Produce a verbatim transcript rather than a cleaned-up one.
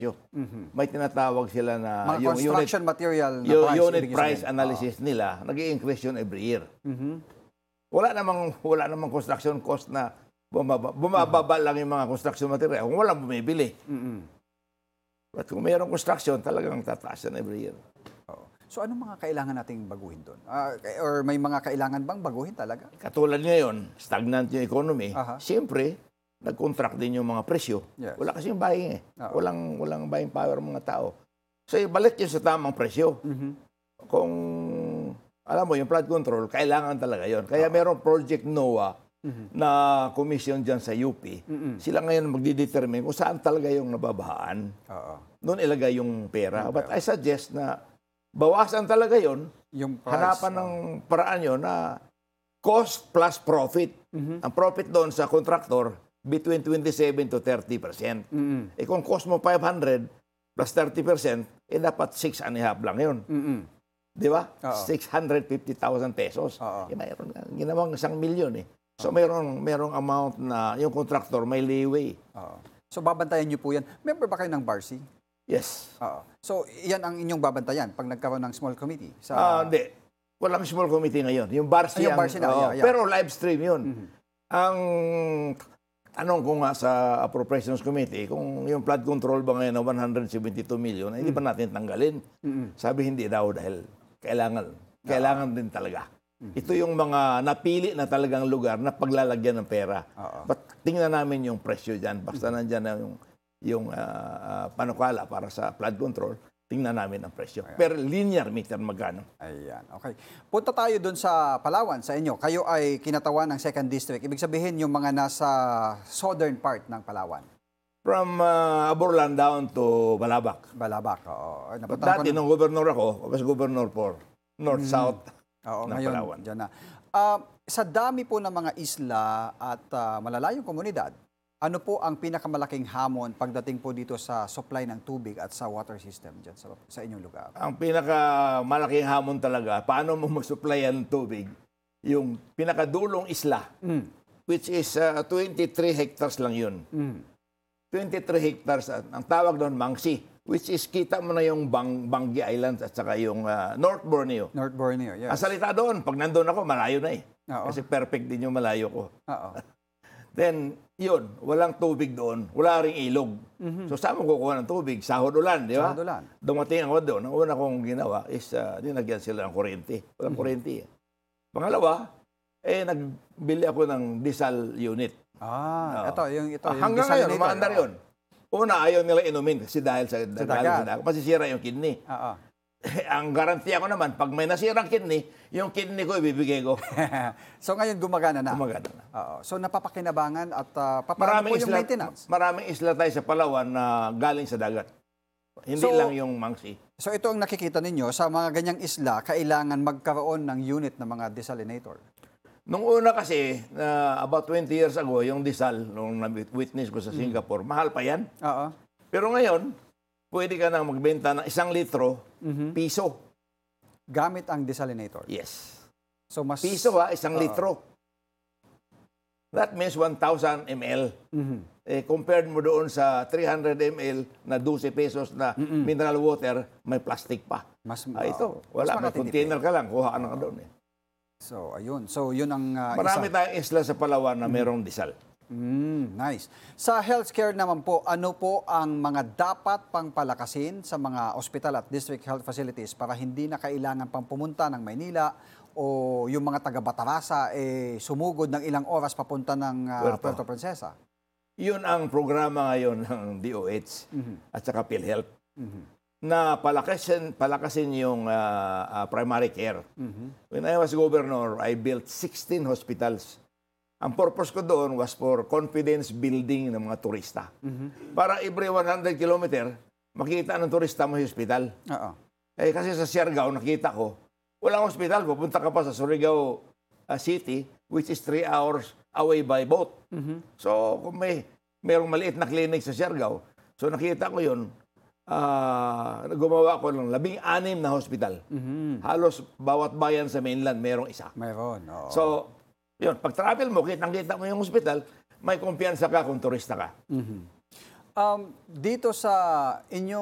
presyo. Mhm. May tinatawag sila na Mga yung unit, construction material na yung price. unit ibig price sabihin. analysis nila, nag-i-increase yun every year. Oo. Mhm. Wala namang wala namang construction cost na bumaba, bumababa lang yung mga construction material kung walang bumibili. Mhm. At kung mayroong construction, talagang tataas yan every year. Oo. So anong mga kailangan nating baguhin doon? Ah, or may mga kailangan bang baguhin talaga? Katulad ngayon, stagnant yung economy, Aha. siyempre, nag-contract din yung mga presyo. Yes. Wala kasing buying eh. Oo. Walang, walang buying power ng mga tao. So, ibalik yun sa tamang presyo. Mhm. Kung, alam mo, yung flood control, kailangan talaga yon. Kaya merong Project NOAA Mhm. na commission dyan sa U P. Mhm. Sila ngayon magdidetermine kung saan talaga yung nababahaan. Oo. Doon ilagay yung pera. Yung But pera. I suggest na bawasan talaga yon. Yung price. Hanapan ng paraan yon na cost plus profit. Mhm. Ang profit doon sa contractor, between twenty-seven to thirty percent. Mhm. Eh kung cost mo five hundred plus thirty percent, eh dapat six and a half lang yun. Mhm. Di ba? Oo. six hundred fifty thousand pesos. Oo. Eh mayroon nga, ginawang isang milyon eh. So mayroong, mayroong amount na yung contractor may leeway. Oo. So babantayan niyo po yan. Member ba kayo ng B A R C? Yes. Oo. So yan ang inyong babantayan pag nagkaroon ng small committee? Sa... Ah, hindi. Walang small committee ngayon. Yung B A R C, Ah, yung ang- B A R C na, oo, yeah, yeah. pero live stream yun. Mhm. Ang tanong ko nga sa Appropriations Committee, kung yung flood control ba ngayon na one hundred seventy-two million, eh, hindi ba natin tanggalin? Mhm. Sabi hindi daw dahil kailangan. Kailangan din talaga. Ito yung mga napili na talagang lugar na paglalagyan ng pera. Oo. But tingnan namin yung presyo dyan. Basta nandyan na yung, yung ah, ah, panukala para sa flood control, tingnan namin ang presyo. Per linear meter magkano. Ayan, okay. Punta tayo dun sa Palawan, sa inyo. Kayo ay kinatawan ng second District. Ibig sabihin yung mga nasa southern part ng Palawan. From uh, Aborlan down to Balabac. Balabac, oo. Ay, But napuntahan ko dati, na- nung governor ako, I was governor for North-South Oo, ng ngayon, Palawan. dyan na. Ah, sa dami po ng mga isla at ah, malalayong komunidad, ano po ang pinakamalaking hamon pagdating po dito sa supply ng tubig at sa water system dyan sa, sa inyong lugar? Ang pinakamalaking hamon talaga, paano mo mag-supply ng tubig, yung pinakadulong isla, Mm. which is uh, twenty-three hectares lang yun. Mm. twenty-three hectares, at ang tawag doon, Mangsi, which is kita mo na yung Bang, Bangi Islands at saka yung uh, North Borneo. North Borneo, yes. Ang salita doon, pag nandun ako, malayo na eh. Oo. Kasi perfect din yung malayo ko. Oo. Then, yun, walang tubig doon, wala ring ilog. So, saan mo kukuha ng tubig? Sahod ulan, di ba? Sahod ulan. Dumating ako doon, ang una kong ginawa is, uh, dinagyan sila ng kuryente. Walang kuryente eh. Pangalawa, eh, nagbili ako ng diesel unit. Ah, ito, yung, ito, Ah, yung hanggang ngayon, desalinator. umaandar yun. Una, ayaw nila inumin kasi dahil sa, dahil dagat. sa dagat. Masisira yung kidney. Oo. Ang garantiya ko naman, pag may nasirang kidney, yung kidney ko ibibigay ko. So ngayon gumagana na. Kumagana na. Oo. So napapakinabangan at uh, paano Maraming po yung isla, maintenance? maraming isla tayo sa Palawan na galing sa dagat. Hindi So- lang yung Mangsi. So ito ang nakikita ninyo, sa mga ganyang isla, kailangan magkaroon ng unit ng mga desalinator. Nung una kasi, na about twenty years ago, yung Disal, nung na-witness ko sa Singapore, mahal pa yan. Oo. Pero ngayon, pwede ka nang magbenta ng isang litro, piso. Gamit ang desalinator. Yes. So mas... Piso ha, isang Oo. litro. That means one thousand milliliters. Mhm. Eh, compared mo doon sa three hundred milliliters na twelve pesos na mineral water, may plastic pa. Mas, Ah, ito, oo. wala. Mas May makatitipid. container ka lang, kuha ka na ka doon. Eh. So, ayun. So, yun ang uh, Marami isa. tayong isla sa Palawan na merong disal. Mm, nice. Sa healthcare naman po, ano po ang mga dapat pang palakasin sa mga ospital at district health facilities para hindi na kailangan pang pumunta ng Maynila o yung mga taga-Batarasa eh, sumugod ng ilang oras papunta ng uh, Puerto. Puerto Princesa? Yun ang programa ngayon ng D O H at saka PhilHealth na palakasin, palakasin yung ah, ah, primary care. When I was governor, I built sixteen hospitals. Ang purpose ko doon was for confidence building ng mga turista. Para every one hundred kilometer, makita ng turista mo yung hospital. Oo. Eh, kasi sa Siargao, nakita ko, walang hospital. Pupunta ka pa sa Surigao ah, City, which is three hours away by boat. So, kung may merong maliit na clinic sa Siargao, so nakita ko yun, ah, gumawa ko ng labing-anim na hospital. Halos bawat bayan sa mainland, merong isa. Mayroon. Oo. So, yun, pag travel mo, kitang-kita mo yung hospital, may kumpiyansa ka kung turista ka. Um, dito sa inyong